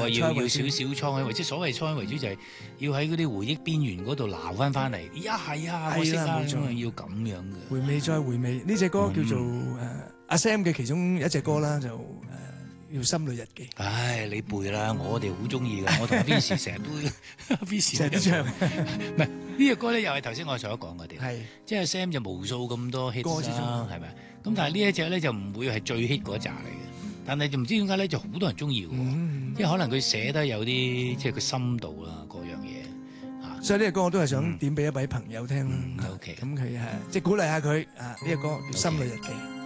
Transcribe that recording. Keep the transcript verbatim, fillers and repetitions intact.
啊，要要少少滄海遺珠，即係所謂滄海遺珠就係要喺嗰啲回憶邊緣嗰度撈翻翻嚟。呀係啊，我識啊， 冇錯要咁樣嘅。 回味再回味，呢隻歌叫做誒阿 Sam 嘅其中一隻歌啦，就誒叫《心裏日記》。 唉，你背啦，我哋好中意㗎，我同 Vincy 成日都 Vincy 成日都唱。 唔係呢隻歌咧，又係頭先我所講嗰啲， 係即係 Sam 就無數咁多 hit 之中啦，係咪？咁但係呢一隻咧就唔會係最 hit 嗰扎嚟嘅，但係就唔知點解咧就好多人中意喎，即係可能佢寫得有啲即係佢深度啦，嗰樣嘢啊。 所以呢隻歌我都係想點俾一位朋友聽啦。 OK， 咁佢係即係鼓勵下佢啊！呢隻歌叫《心裏日記》。